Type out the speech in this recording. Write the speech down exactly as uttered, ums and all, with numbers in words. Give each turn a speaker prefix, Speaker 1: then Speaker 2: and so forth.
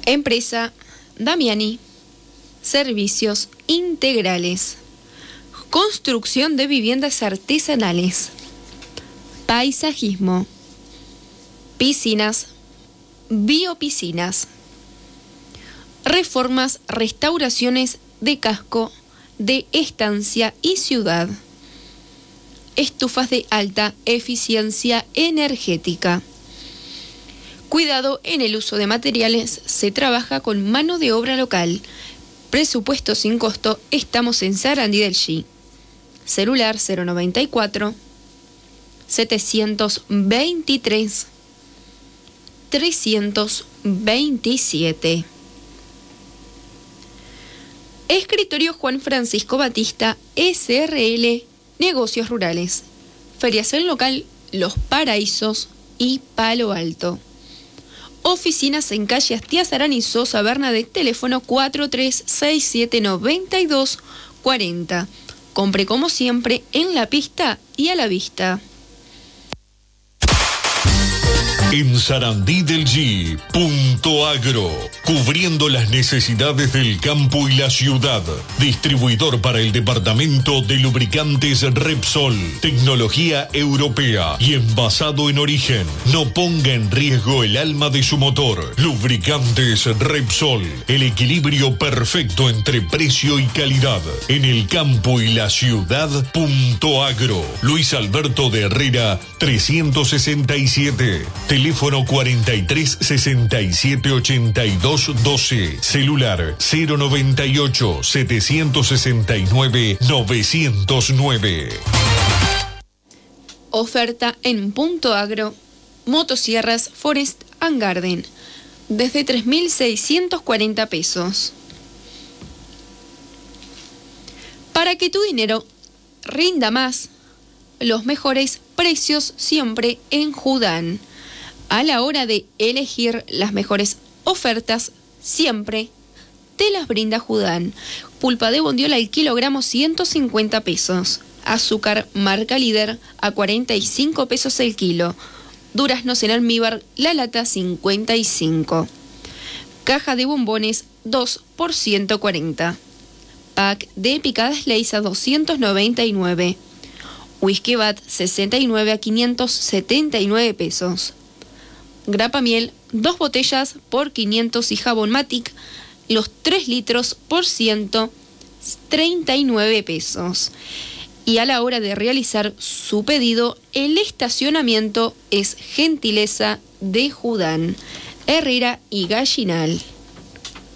Speaker 1: Empresa Damiani, servicios integrales, construcción de viviendas artesanales, paisajismo, piscinas, biopiscinas, reformas, restauraciones de casco, de estancia y ciudad, estufas de alta eficiencia energética. Cuidado en el uso de materiales, se trabaja con mano de obra local. Presupuesto sin costo, estamos en Sarandí del G. Celular cero noventa y cuatro, setecientos veintitrés, trescientos veintisiete. Escritorio Juan Francisco Batista, S R L, Negocios Rurales. Ferias en local Los Paraísos y Palo Alto. Oficinas en calle Astías Arán y Sosa Bernadette, teléfono cuatro tres seis siete nueve dos cuatro cero. Compre como siempre en la pista y a la vista.
Speaker 2: En Sarandí del G, Punto Agro, cubriendo las necesidades del campo y la ciudad. Distribuidor para el departamento de lubricantes Repsol, tecnología europea y envasado en origen. No ponga en riesgo el alma de su motor. Lubricantes Repsol, el equilibrio perfecto entre precio y calidad. En el campo y la ciudad, Punto Agro. Luis Alberto de Herrera, trescientos sesenta y siete. Teléfono cuarenta y tres sesenta y siete ochenta y dos doce. Celular cero noventa y ocho setecientos sesenta y nueve novecientos nueve.
Speaker 1: Oferta en Punto Agro. Motosierras Forest and Garden. Desde tres mil seiscientos cuarenta pesos. Para que tu dinero rinda más, los mejores precios siempre en Judán. A la hora de elegir las mejores ofertas, siempre te las brinda Judán. Pulpa de bondiola al kilogramo ciento cincuenta pesos. Azúcar marca líder a cuarenta y cinco pesos el kilo. Duraznos en almíbar la lata cincuenta y cinco. Caja de bombones dos por ciento cuarenta. Pack de picadas Lay's a doscientos noventa y nueve. Whisky Bat sesenta y nueve a quinientos setenta y nueve pesos. Grapa miel, dos botellas por quinientos y jabón Matic, los tres litros por ciento treinta y nueve pesos. Y a la hora de realizar su pedido, el estacionamiento es gentileza de Judán, Herrera y Gallinal.